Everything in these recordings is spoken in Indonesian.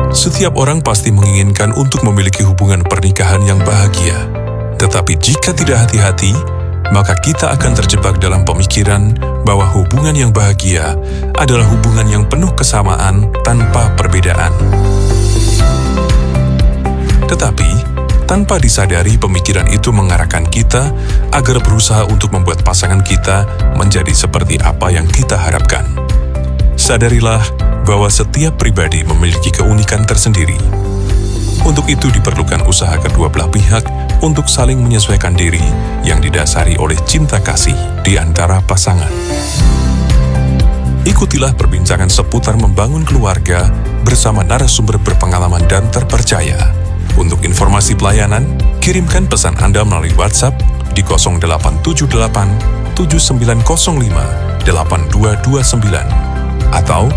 Setiap orang pasti menginginkan untuk memiliki hubungan pernikahan yang bahagia. Tetapi jika tidak hati-hati, maka kita akan terjebak dalam pemikiran bahwa hubungan yang bahagia adalah hubungan yang penuh kesamaan tanpa perbedaan. Tetapi, tanpa disadari pemikiran itu mengarahkan kita agar berusaha untuk membuat pasangan kita menjadi seperti apa yang kita harapkan. Sadarilah bahwa setiap pribadi memiliki keunikan tersendiri. Untuk itu diperlukan usaha kedua belah pihak untuk saling menyesuaikan diri yang didasari oleh cinta kasih di antara pasangan. Ikutilah perbincangan seputar membangun keluarga bersama narasumber berpengalaman dan terpercaya. Untuk informasi pelayanan, kirimkan pesan Anda melalui WhatsApp di 0878 7905 8229 atau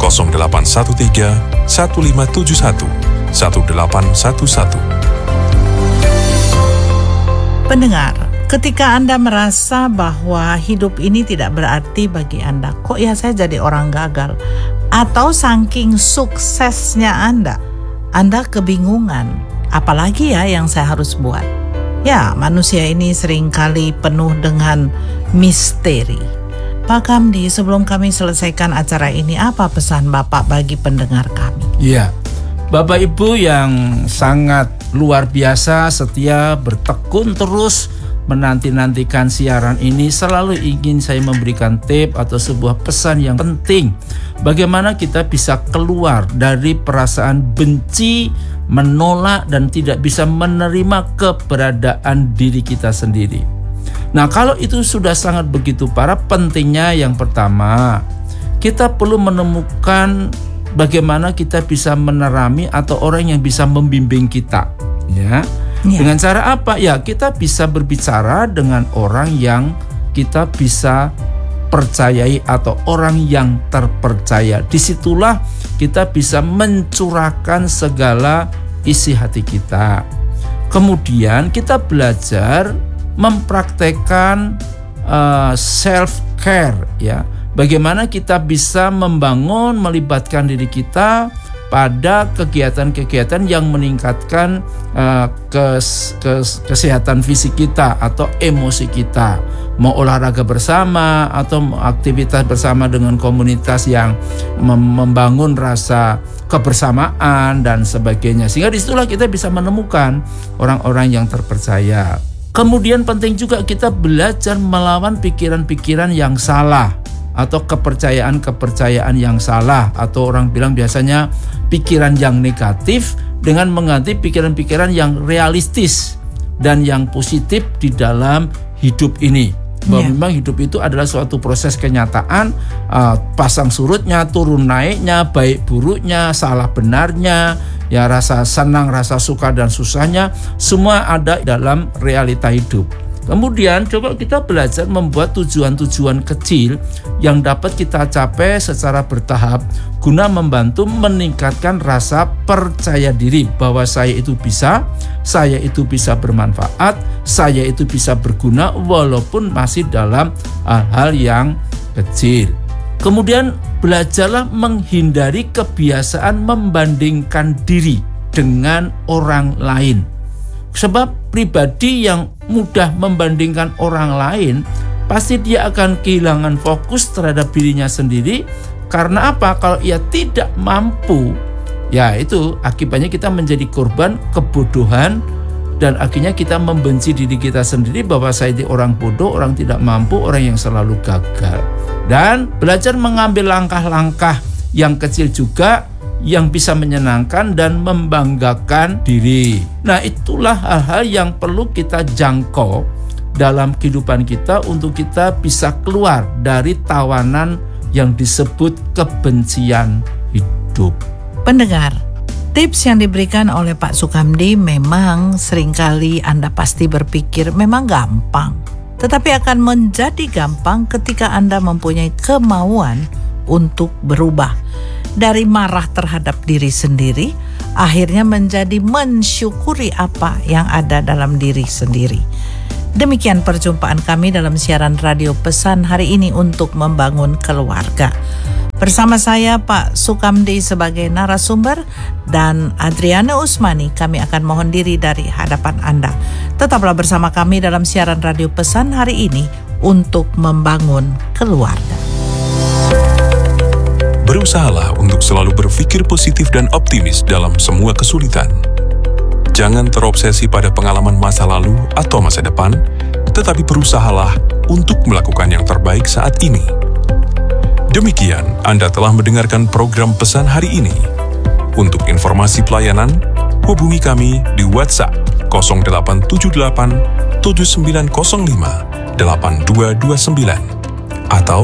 0813 1571 1811. Pendengar, ketika Anda merasa bahwa hidup ini tidak berarti bagi Anda, kok ya saya jadi orang gagal? Atau saking suksesnya Anda kebingungan, apalagi ya yang saya harus buat? Ya, manusia ini seringkali penuh dengan misteri. Pak Kamdi, sebelum kami selesaikan acara ini, apa pesan Bapak bagi pendengar kami? Iya, Bapak Ibu yang sangat luar biasa, setia, bertekun terus menanti-nantikan siaran ini, selalu ingin saya memberikan tip atau sebuah pesan yang penting. Bagaimana kita bisa keluar dari perasaan benci, menolak, dan tidak bisa menerima keberadaan diri kita sendiri. Nah, kalau itu sudah sangat begitu parah, pentingnya yang pertama, kita perlu menemukan bagaimana kita bisa menerami atau orang yang bisa membimbing kita, ya. Dengan cara apa? Ya, kita bisa berbicara dengan orang yang kita bisa percayai atau orang yang terpercaya. Disitulah kita bisa mencurahkan segala isi hati kita. Kemudian kita belajar mempraktekkan self care, ya. Bagaimana kita bisa membangun, melibatkan diri kita pada kegiatan-kegiatan yang meningkatkan kesehatan fisik kita atau emosi kita. Mau olahraga bersama atau aktivitas bersama dengan komunitas yang membangun rasa kebersamaan dan sebagainya. Sehingga disitulah kita bisa menemukan orang-orang yang terpercaya. Kemudian penting juga kita belajar melawan pikiran-pikiran yang salah atau kepercayaan-kepercayaan yang salah, atau orang bilang biasanya pikiran yang negatif dengan mengganti pikiran-pikiran yang realistis dan yang positif di dalam hidup ini. Bahwa memang hidup itu adalah suatu proses kenyataan, pasang surutnya, turun naiknya, baik buruknya, salah benarnya, ya, rasa senang, rasa suka dan susahnya, semua ada dalam realita hidup. Kemudian coba kita belajar membuat tujuan-tujuan kecil yang dapat kita capai secara bertahap guna membantu meningkatkan rasa percaya diri bahwa saya itu bisa bermanfaat, saya itu bisa berguna walaupun masih dalam hal-hal yang kecil. Kemudian belajarlah menghindari kebiasaan membandingkan diri dengan orang lain. Sebab pribadi yang mudah membandingkan orang lain, pasti dia akan kehilangan fokus terhadap dirinya sendiri. Karena apa? Kalau ia tidak mampu, ya itu akibatnya kita menjadi korban kebodohan, dan akhirnya kita membenci diri kita sendiri bahwa saya ini orang bodoh, orang tidak mampu, orang yang selalu gagal. Dan belajar mengambil langkah-langkah yang kecil juga yang bisa menyenangkan dan membanggakan diri. Nah, itulah hal-hal yang perlu kita jangkau dalam kehidupan kita untuk kita bisa keluar dari tawanan yang disebut kebencian hidup. Pendengar, tips yang diberikan oleh Pak Sukamdi memang seringkali Anda pasti berpikir memang gampang. Tetapi akan menjadi gampang ketika Anda mempunyai kemauan untuk berubah. Dari marah terhadap diri sendiri, akhirnya menjadi mensyukuri apa yang ada dalam diri sendiri. Demikian perjumpaan kami dalam siaran radio pesan hari ini untuk membangun keluarga. Bersama saya Pak Sukamdi sebagai narasumber dan Adriana Usmani, kami akan mohon diri dari hadapan Anda. Tetaplah bersama kami dalam siaran radio Pesan hari ini untuk membangun keluarga. Berusahalah untuk selalu berpikir positif dan optimis dalam semua kesulitan. Jangan terobsesi pada pengalaman masa lalu atau masa depan, tetapi berusahalah untuk melakukan yang terbaik saat ini. Demikian, Anda telah mendengarkan program Pesan hari ini. Untuk informasi pelayanan, hubungi kami di WhatsApp 0878 7905 8229 atau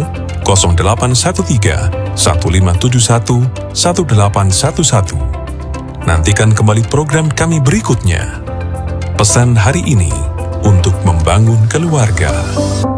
0813 1571 1811. Nantikan kembali program kami berikutnya. Pesan hari ini untuk membangun keluarga.